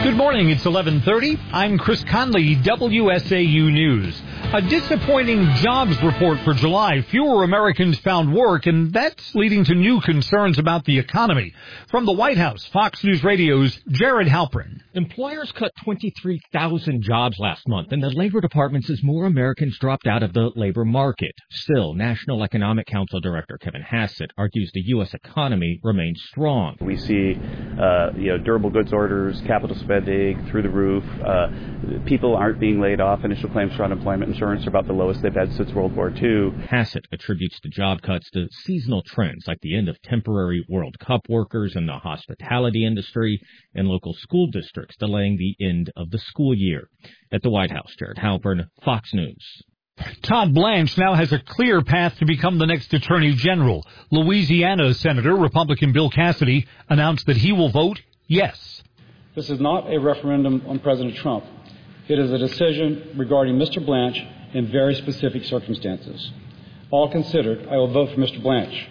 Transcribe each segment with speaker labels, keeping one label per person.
Speaker 1: Good morning, it's 11:30. I'm Chris Conley, WSAU News. A disappointing jobs report for July. Fewer Americans found work, and that's leading to new concerns about the economy. From the White House, Fox News Radio's Jared Halpern.
Speaker 2: Employers cut 23,000 jobs last month, and the Labor Department says more Americans dropped out of the labor market. Still, National Economic Council Director Kevin Hassett argues the U.S. economy remains strong.
Speaker 3: We see, durable goods orders, capital spending through the roof. People aren't being laid off. Initial claims for unemployment insurance are about the lowest they've had since World War II.
Speaker 2: Hassett attributes the job cuts to seasonal trends like the end of temporary World Cup workers in the hospitality industry and local school districts delaying the end of the school year. At the White House, Jared Halpern, Fox News.
Speaker 1: Todd Blanche now has a clear path to become the next Attorney General. Louisiana Senator Republican Bill Cassidy announced that he will vote yes.
Speaker 4: This is not a referendum on President Trump. It is a decision regarding Mr. Blanche in very specific circumstances. All considered, I will vote for Mr. Blanche.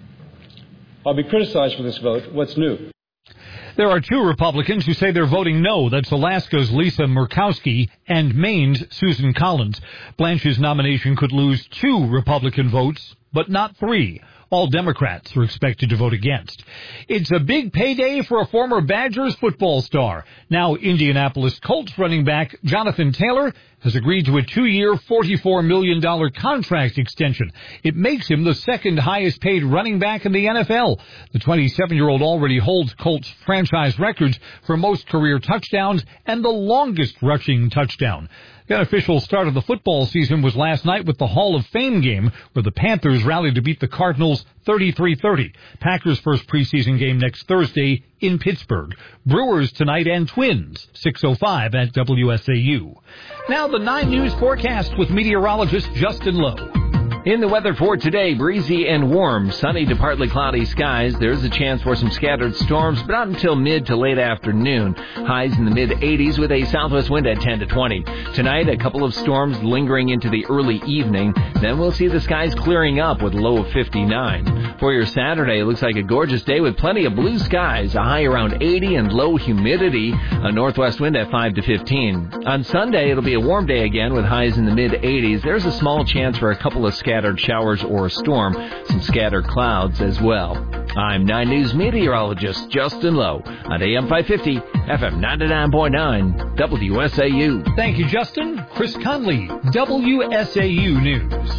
Speaker 4: I'll be criticized for this vote. What's new?
Speaker 1: There are two Republicans who say they're voting no. That's Alaska's Lisa Murkowski and Maine's Susan Collins. Blanche's nomination could lose 2 Republican votes, but not 3. All Democrats are expected to vote against. It's a big payday for a former Badgers football star. Now Indianapolis Colts running back Jonathan Taylor has agreed to a 2-year, $44 million contract extension. It makes him the second highest paid running back in the NFL. The 27-year-old already holds Colts franchise records for most career touchdowns and the longest rushing touchdown. The unofficial start of the football season was last night with the Hall of Fame game, where the Panthers rallied to beat the Cardinals 33-30. Packers' first preseason game next Thursday in Pittsburgh. Brewers tonight and Twins, 6:05 at WSAU. Now the 9 News forecast with meteorologist Justin Lowe.
Speaker 5: In the weather for today, breezy and warm, sunny to partly cloudy skies. There's a chance for some scattered storms, but not until mid to late afternoon. Highs in the mid-80s with a southwest wind at 10 to 20. Tonight, a couple of storms lingering into the early evening. Then we'll see the skies clearing up with a low of 59. For your Saturday, it looks like a gorgeous day with plenty of blue skies, a high around 80 and low humidity, a northwest wind at 5 to 15. On Sunday, it'll be a warm day again with highs in the mid-80s. There's a small chance for a couple of scattered showers or a storm, some scattered clouds as well. I'm 9 News meteorologist Justin Lowe on AM 550, FM 99.9, WSAU.
Speaker 1: Thank you, Justin. Chris Conley, WSAU News.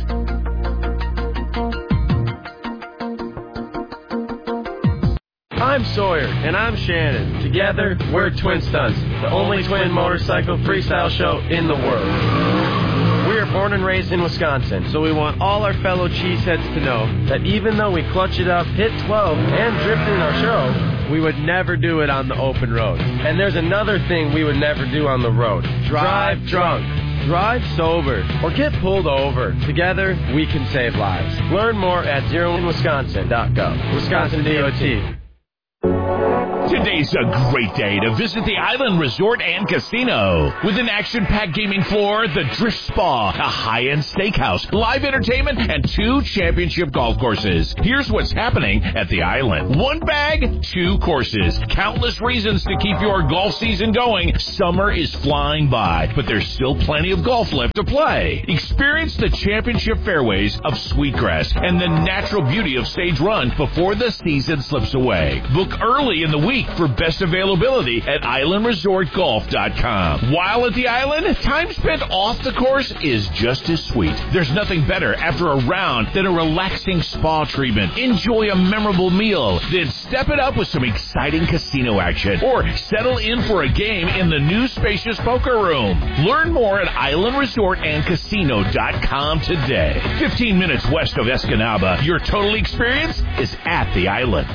Speaker 6: I'm Sawyer, and I'm Shannon. Together, we're Twin Stunts, the only twin motorcycle freestyle show in the world. We are born and raised in Wisconsin, so we want all our fellow cheeseheads to know that even though we clutch it up, hit 12, and drift in our show, we would never do it on the open road. And there's another thing we would never do on the road. Drive drunk. Drive sober. Or get pulled over. Together, we can save lives. Learn more at zeroinwisconsin.gov. Wisconsin DOT.
Speaker 7: Today's a great day to visit the Island Resort and Casino. With an action-packed gaming floor, the Drift Spa, a high-end steakhouse, live entertainment, and 2 championship golf courses. Here's what's happening at the Island. 1 bag, 2 courses. Countless reasons to keep your golf season going. Summer is flying by, but there's still plenty of golf left to play. Experience the championship fairways of Sweetgrass and the natural beauty of Sage Run before the season slips away. Book early in the week for best availability at islandresortgolf.com. While at the Island, time spent off the course is just as sweet. There's nothing better after a round than a relaxing spa treatment. Enjoy a memorable meal, then step it up with some exciting casino action, or settle in for a game in the new spacious poker room. Learn more at islandresortandcasino.com today. 15 minutes west of Escanaba, your total experience is at the Island.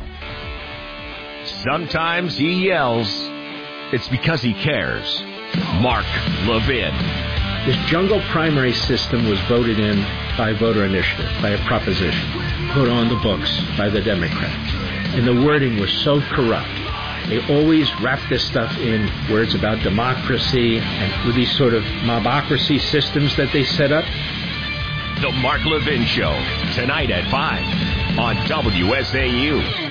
Speaker 7: Sometimes he yells. It's because he cares. Mark Levin.
Speaker 8: This jungle primary system was voted in by voter initiative, by a proposition, put on the books by the Democrats. And the wording was so corrupt. They always wrap this stuff in words about democracy and with these sort of mobocracy systems that they set up.
Speaker 7: The Mark Levin Show, tonight at 5 on WSAU.